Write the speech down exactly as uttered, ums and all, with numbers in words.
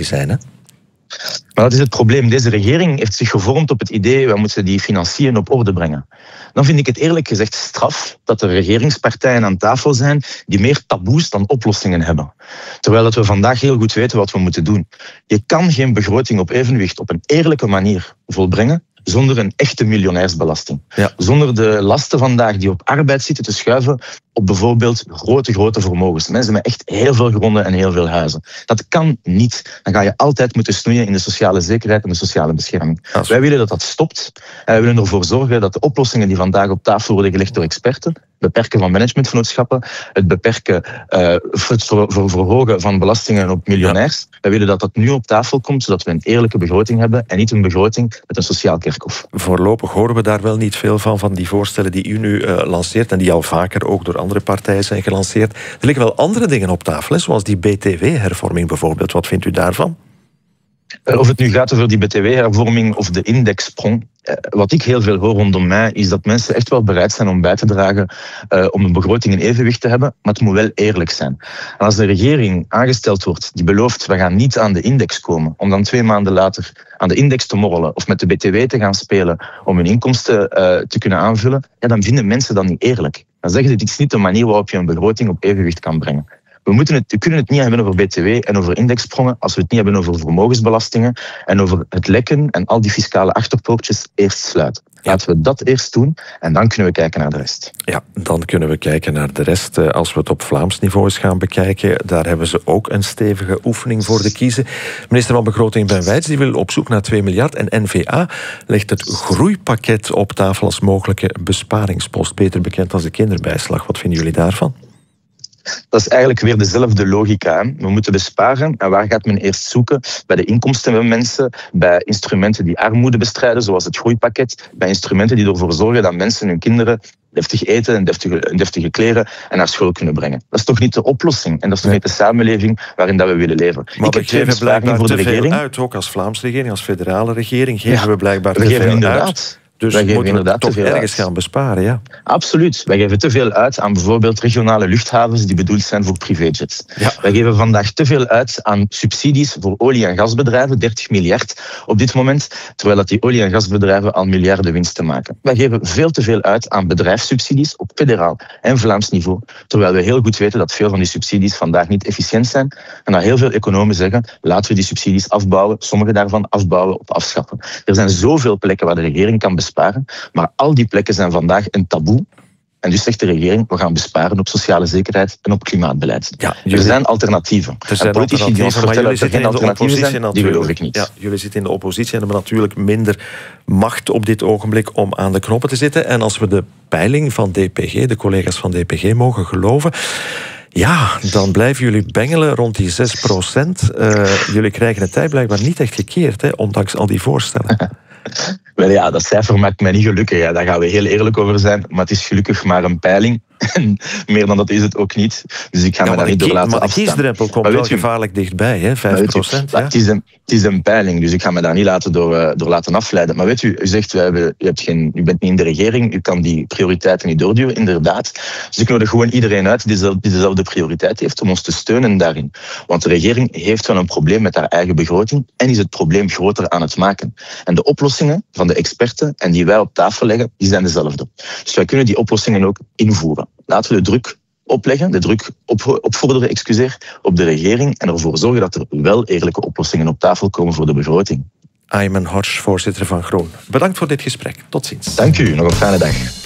zijn, hè? Maar dat is het probleem. Deze regering heeft zich gevormd op het idee, we moeten die financiën op orde brengen. Dan vind ik het eerlijk gezegd straf dat er regeringspartijen aan tafel zijn die meer taboes dan oplossingen hebben. Terwijl dat we vandaag heel goed weten wat we moeten doen. Je kan geen begroting op evenwicht op een eerlijke manier volbrengen zonder een echte miljonairsbelasting. Ja. Zonder de lasten vandaag die op arbeid zitten te schuiven op bijvoorbeeld grote, grote vermogens. Mensen met echt heel veel gronden en heel veel huizen. Dat kan niet. Dan ga je altijd moeten snoeien in de sociale zekerheid en de sociale bescherming. Als... Wij willen dat dat stopt. Wij willen ervoor zorgen dat de oplossingen die vandaag op tafel worden gelegd door experten, het beperken van managementvernootschappen, het beperken, uh, het verhogen van belastingen op miljonairs, ja. Wij willen dat dat nu op tafel komt, zodat we een eerlijke begroting hebben en niet een begroting met een sociaal kerkhof. Voorlopig horen we daar wel niet veel van, van die voorstellen die u nu uh, lanceert en die al vaker ook door andere partijen zijn gelanceerd. Er liggen wel andere dingen op tafel, hè, zoals die B T W-hervorming bijvoorbeeld. Wat vindt u daarvan? Of het nu gaat over die B T W-hervorming of de indexsprong. Wat ik heel veel hoor rondom mij, is dat mensen echt wel bereid zijn om bij te dragen uh, om een begroting in evenwicht te hebben, maar het moet wel eerlijk zijn. En als de regering aangesteld wordt die belooft, we gaan niet aan de index komen, om dan twee maanden later aan de index te morrelen of met de B T W te gaan spelen om hun inkomsten uh, te kunnen aanvullen, ja, dan vinden mensen dat niet eerlijk. Dan zeggen ze, dit is niet de manier waarop je een begroting op evenwicht kan brengen. We, moeten het, we kunnen het niet hebben over B T W en over indexsprongen als we het niet hebben over vermogensbelastingen en over het lekken en al die fiscale achterpoortjes eerst sluiten. Laten we dat eerst doen en dan kunnen we kijken naar de rest. Ja, dan kunnen we kijken naar de rest. Als we het op Vlaams niveau eens gaan bekijken, daar hebben ze ook een stevige oefening voor de kiezen. Minister van Begroting Ben Wijts die wil op zoek naar twee miljard en N V A legt het groeipakket op tafel als mogelijke besparingspost. Beter bekend als de kinderbijslag. Wat vinden jullie daarvan? Dat is eigenlijk weer dezelfde logica. Hè. We moeten besparen. En waar gaat men eerst zoeken? Bij de inkomsten van mensen, bij instrumenten die armoede bestrijden, zoals het groeipakket, bij instrumenten die ervoor zorgen dat mensen hun kinderen deftig eten en deftige, deftige kleren en naar school kunnen brengen. Dat is toch niet de oplossing? En dat is toch niet de samenleving waarin dat we willen leven? Maar ik we geven blijkbaar voor de te regering. veel uit, ook als Vlaamse regering, als federale regering, geven ja, we blijkbaar we te geven veel inderdaad. uit. Dus wij geven moeten we toch te veel ergens uit. gaan besparen, ja? Absoluut. Wij geven te veel uit aan bijvoorbeeld regionale luchthavens die bedoeld zijn voor privéjets. Ja. Wij geven vandaag te veel uit aan subsidies voor olie- en gasbedrijven, dertig miljard op dit moment, terwijl dat die olie- en gasbedrijven al miljarden winsten maken. Wij geven veel te veel uit aan bedrijfssubsidies op federaal en Vlaams niveau, terwijl we heel goed weten dat veel van die subsidies vandaag niet efficiënt zijn en dat heel veel economen zeggen, laten we die subsidies afbouwen, sommige daarvan afbouwen of afschaffen. Er zijn zoveel plekken waar de regering kan besparen, maar al die plekken zijn vandaag een taboe. En dus zegt de regering, we gaan besparen op sociale zekerheid en op klimaatbeleid. Ja, jullie, er zijn alternatieven. Er zijn en politici die ons vertellen dat er geen alternatieven zijn, die geloof ik niet. Ja, jullie zitten in de oppositie en hebben natuurlijk minder macht op dit ogenblik om aan de knoppen te zitten. En als we de peiling van D P G, de collega's van D P G, mogen geloven, ja, dan blijven jullie bengelen rond die zes procent. Uh, jullie krijgen het tij blijkbaar niet echt gekeerd, hè, ondanks al die voorstellen. Wel ja, dat cijfer maakt mij niet gelukkig. Ja. Daar gaan we heel eerlijk over zijn. Maar het is gelukkig maar een peiling. En meer dan dat is het ook niet. Dus ik ga ja, me daar niet door laten afstaan. Maar de kiesdrempel komt wel gevaarlijk dichtbij, hè? vijf procent. Ja? Het, is een, het is een peiling, dus ik ga me daar niet laten door, door laten afleiden. Maar weet u, u zegt, we hebben, u, hebt geen, u bent niet in de regering, u kan die prioriteiten niet doorduwen, inderdaad. Dus ik nodig gewoon iedereen uit die dezelfde, die dezelfde prioriteit heeft om ons te steunen daarin. Want de regering heeft wel een probleem met haar eigen begroting en is het probleem groter aan het maken. En de oplossingen van de experten en die wij op tafel leggen, die zijn dezelfde. Dus wij kunnen die oplossingen ook invoeren. Laten we de druk opleggen, de druk op, opvorderen, excuseer, op de regering en ervoor zorgen dat er wel eerlijke oplossingen op tafel komen voor de begroting. Ayman Hodge, voorzitter van Groen. Bedankt voor dit gesprek. Tot ziens. Dank u. Nog een fijne dag.